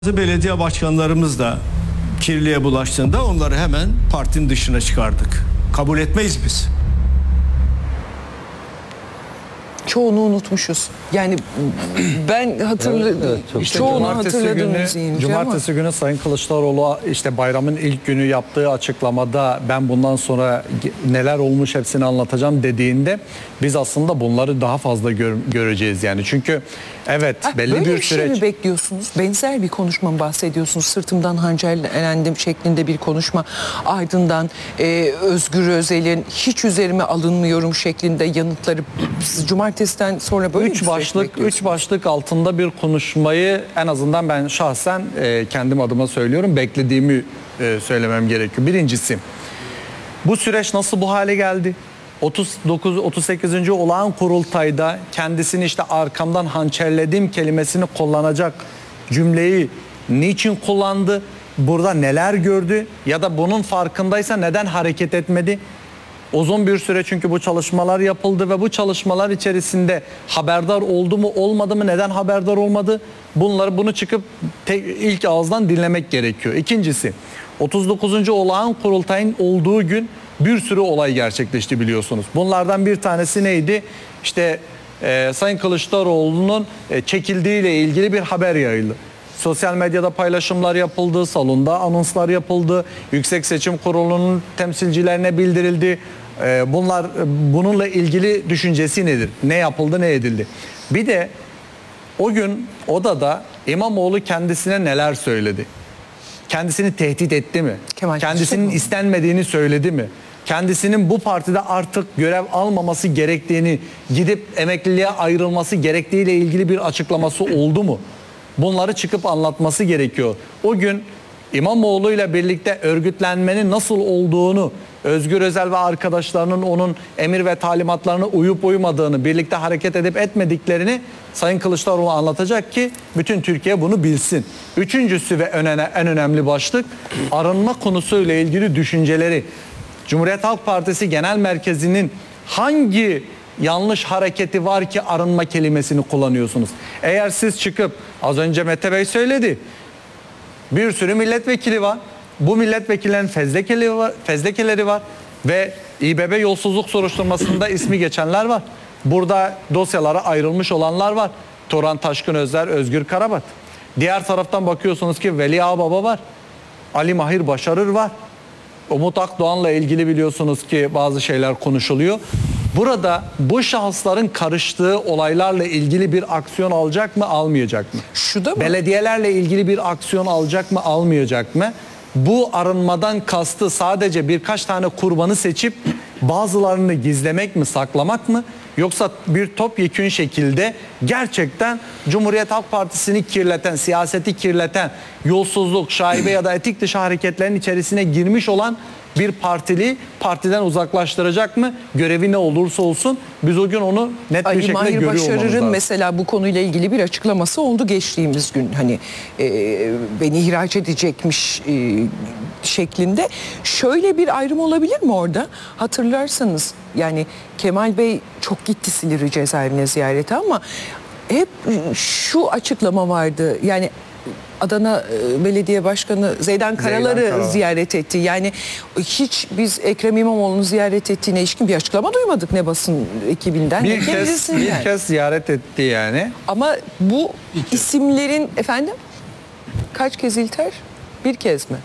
Belediye başkanlarımız da kirliliğe bulaştığında onları hemen partinin dışına çıkardık. Kabul etmeyiz biz. Çoğunu unutmuşuz. Yani ben hatırladım. İşte çoğunu hatırladığımız Cumartesi günü Sayın Kılıçdaroğlu işte bayramın ilk günü yaptığı açıklamada ben bundan sonra neler olmuş hepsini anlatacağım dediğinde biz aslında bunları daha fazla göreceğiz yani. Çünkü evet belli böyle bir süreç. Şey mi bekliyorsunuz? Benzer bir konuşma mı bahsediyorsunuz? Sırtımdan hançerlendim şeklinde bir konuşma. Ardından Özgür Özel'in hiç üzerime alınmıyorum şeklinde yanıtları cumartesiden sonra böyle üç başlık altında bir konuşmayı en azından ben şahsen kendim adıma söylüyorum beklediğimi söylemem gerekiyor. Birincisi bu süreç nasıl bu hale geldi? 38. olağan kurultayda kendisini işte arkamdan hançerledim kelimesini kullanacak cümleyi niçin kullandı? Burada neler gördü? Ya da bunun farkındaysa neden hareket etmedi? Uzun bir süre çünkü bu çalışmalar yapıldı ve bu çalışmalar içerisinde haberdar oldu mu olmadı mı, neden haberdar olmadı? Bunu çıkıp ilk ağızdan dinlemek gerekiyor. İkincisi 39. olağan kurultayın olduğu gün bir sürü olay gerçekleşti biliyorsunuz. Bunlardan bir tanesi neydi? İşte Sayın Kılıçdaroğlu'nun çekildiğiyle ilgili bir haber yayıldı. Sosyal medyada paylaşımlar yapıldı, salonda anonslar yapıldı, Yüksek Seçim Kurulu'nun temsilcilerine bildirildi. Bununla ilgili düşüncesi nedir? Ne yapıldı, ne edildi? Bir de o gün odada İmamoğlu kendisine neler söyledi? Kendisini tehdit etti mi? Kendisinin istenmediğini söyledi mi? Kendisinin bu partide artık görev almaması gerektiğini, gidip emekliliğe ayrılması gerektiğiyle ilgili bir açıklaması oldu mu? Bunları çıkıp anlatması gerekiyor. O gün İmamoğlu ile birlikte örgütlenmenin nasıl olduğunu, Özgür Özel ve arkadaşlarının onun emir ve talimatlarına uyup uymadığını, birlikte hareket edip etmediklerini Sayın Kılıçdaroğlu anlatacak ki bütün Türkiye bunu bilsin. Üçüncüsü ve en önemli başlık arınma konusuyla ilgili düşünceleri. Cumhuriyet Halk Partisi Genel Merkezi'nin hangi yanlış hareketi var ki arınma kelimesini kullanıyorsunuz? Eğer siz çıkıp az önce Mete Bey söyledi. Bir sürü milletvekili var. Bu milletvekillerinin fezlekeleri var ve İBB yolsuzluk soruşturmasında ismi geçenler var. Burada dosyalara ayrılmış olanlar var. Turan Taşkın Özler, Özgür Karabat. Diğer taraftan bakıyorsunuz ki Veli Ağbaba var. Ali Mahir Başarır var. Umut Akdoğan'la ilgili biliyorsunuz ki bazı şeyler konuşuluyor. Burada bu şahısların karıştığı olaylarla ilgili bir aksiyon alacak mı, almayacak mı? Şu da mı? Belediyelerle ilgili bir aksiyon alacak mı, almayacak mı? Bu arınmadan kastı sadece birkaç tane kurbanı seçip bazılarını gizlemek mi, saklamak mı? Yoksa bir topyekün şekilde gerçekten Cumhuriyet Halk Partisi'ni kirleten, siyaseti kirleten, yolsuzluk, şaibe ya da etik dışı hareketlerin içerisine girmiş olan bir partili partiden uzaklaştıracak mı? Görevi ne olursa olsun biz o gün onu net bir şekilde görüyor olmamız lazım. Başarır'ın mesela bu konuyla ilgili bir açıklaması oldu geçtiğimiz gün. Hani beni ihraç edecekmiş şeklinde. Şöyle bir ayrım olabilir mi orada? Hatırlarsanız yani Kemal Bey çok gitti Silivri cezaevine ziyarete ama hep şu açıklama vardı. Yani Adana Belediye Başkanı Zeydan Karalar'ı ziyaret etti. Yani hiç biz Ekrem İmamoğlu'nu ziyaret ettiğine ilişkin bir açıklama duymadık ne basın ekibinden. Bir kez ziyaret etti yani. Ama bu isimlerin efendim kaç kez İlter? Bir kez mi?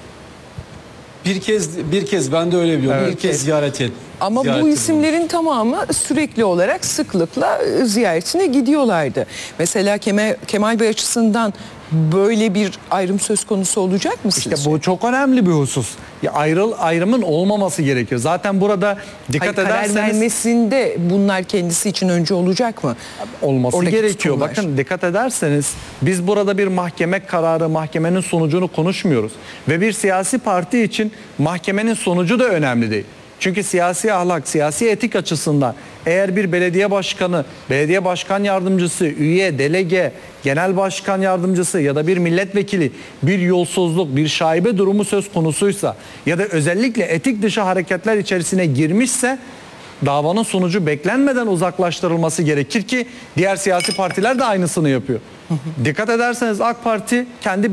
Bir kez ben de öyle biliyorum. Evet. Bir kez ziyaret et. Ama bu isimlerin tamamı sürekli olarak sıklıkla ziyaretine gidiyorlardı. Mesela Kemal Bey açısından böyle bir ayrım söz konusu olacak mı sizce? İşte bu çok önemli bir husus. Ya ayrımın olmaması gerekiyor. Zaten burada dikkat ederseniz karar vermesinde bunlar kendisi için önce olacak mı? Olması Oradaki gerekiyor. tutumlar. Bakın dikkat ederseniz biz burada bir mahkeme kararı, mahkemenin sonucunu konuşmuyoruz. Ve bir siyasi parti için mahkemenin sonucu da önemli değil. Çünkü siyasi ahlak, siyasi etik açısından eğer bir belediye başkanı, belediye başkan yardımcısı, üye, delege, genel başkan yardımcısı ya da bir milletvekili bir yolsuzluk, bir şaibe durumu söz konusuysa ya da özellikle etik dışı hareketler içerisine girmişse davanın sonucu beklenmeden uzaklaştırılması gerekir ki diğer siyasi partiler de aynısını yapıyor. Dikkat ederseniz AK Parti kendi